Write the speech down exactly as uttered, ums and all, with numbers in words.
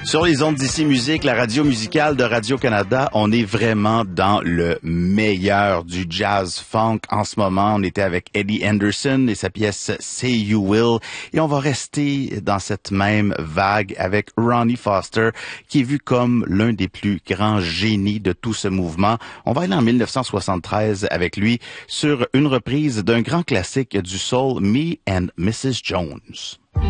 Sur les ondes d'Ici Musique, la radio musicale de Radio-Canada, on est vraiment dans le meilleur du jazz funk en ce moment. On était avec Eddie Anderson et sa pièce Say You Will. Et on va rester dans cette même vague avec Ronnie Foster, qui est vu comme l'un des plus grands génies de tout ce mouvement. On va aller en mille neuf cent soixante-treize avec lui sur une reprise d'un grand classique du soul, Me and missus Jones.